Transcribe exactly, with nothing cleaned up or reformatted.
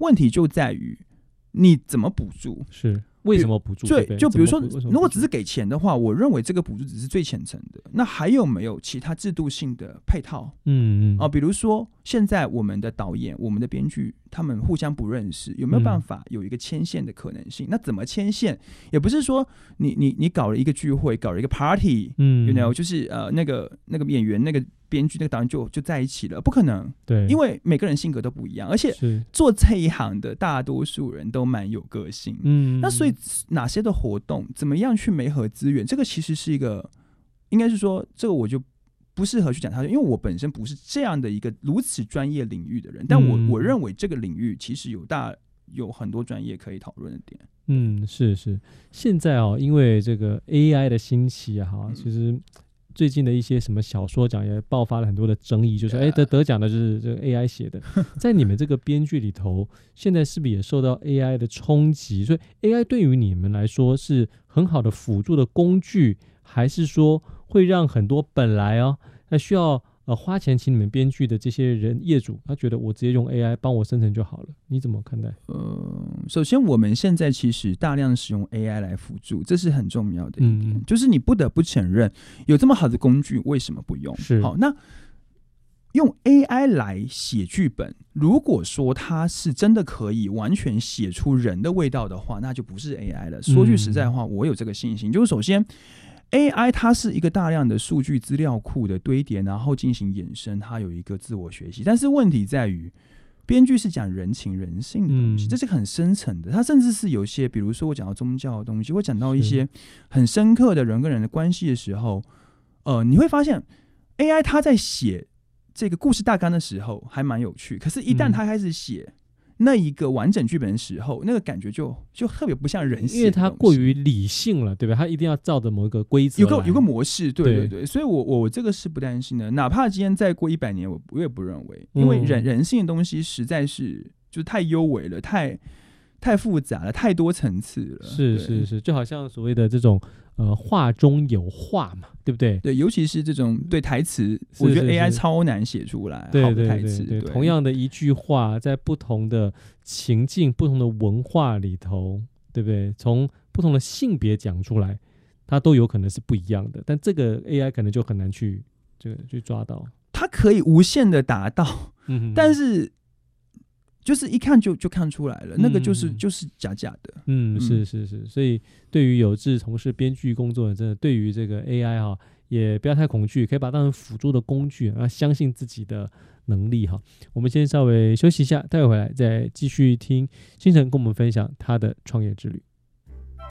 问题就在于你怎么补助， 是为什么补助？ 对，就比如说，如果只是给钱的话，我认为这个补助只是最浅层的。那还有没有其他制度性的配套？ 嗯嗯啊，比如说现在我们的导演、我们的编剧，他们互相不认识，有没有办法有一个牵线的可能性？嗯、那怎么牵线？也不是说你你你搞了一个聚会，搞了一个 party， 嗯 ，you know， 就是呃那个那个演员、那个编剧、那个导演就就在一起了，不可能。 对， 因为每个人性格都不一样，而且做这一行的大多数人都蛮有个性。嗯，那所以哪些的活动，怎么样去媒合资源，这个其实是一个，应该是说这个我就不适合去讲它，因为我本身不是这样的一个如此专业领域的人，但我、嗯、我认为这个领域其实有大有很多专业可以讨论的点。 嗯，是是，现在哦，因为这个 A I 的兴起啊，哈，其实最近的一些什么小说奖也爆发了很多的争议，就是哎得得奖的就是这个 A I 写的，在你们这个编剧里头，现在是不是也受到 A I 的冲击？所以 A I 对于你们来说是很好的辅助的工具，还是说会让很多本来啊那需要呃花钱请你们编剧的这些人业主，他觉得我直接用 A I 帮我生成就好了？你怎么看待？ 呃，首先我们现在其实大量使用 A I 来辅助，这是很重要的一点，嗯、就是你不得不承认，有这么好的工具，为什么不用？ 是好，那用 A I 来写剧本，如果说它是真的可以完全写出人的味道的话，那就不是 A I 了。说句实在话，我有这个信心，就是首先。A I 它是一个大量的数据资料库的堆叠，然后进行衍生，它有一个自我学习。但是问题在于，编剧是讲人情人性的东西，嗯、这是很深层的。它甚至是有些，比如说我讲到宗教的东西，我讲到一些很深刻的人跟人的关系的时候，呃，你会发现 A I 它在写这个故事大纲的时候还蛮有趣，可是，一旦它开始写。嗯那一个完整剧本的时候，那个感觉就就特别不像人写的， 因为它过于理性了，对吧？它一定要照着某一个规则， 有个有个模式，对对 对, 对。所以我我这个是不担心的，哪怕今天再过一百年，我我也不认为，因为人、嗯、人性的东西实在是就是太幽微了，太太复杂了，太多层次了。 是是是，就好像所谓的这种呃话中有话嘛，对不对？ 对，尤其是这种对台词，我觉得 A I 超难写出来对好的台词。 对对对，同样的一句话，在不同的情境、不同的文化里头，对不对？从不同的性别讲出来，它都有可能是不一样的。但这个 A I 可能就很难去这个去抓到。 它可以无限的达到，嗯、但是。就是一看就就看出来了，那个就是、嗯、就是假假的。 嗯，是是是，所以对于有志从事编剧工作的，真的对于这个 A I 哈，也不要太恐惧，可以把它当成辅助的工具，然后相信自己的能力哈。我们先稍微休息一下，待会回来再继续听星辰跟我们分享他的创业之旅。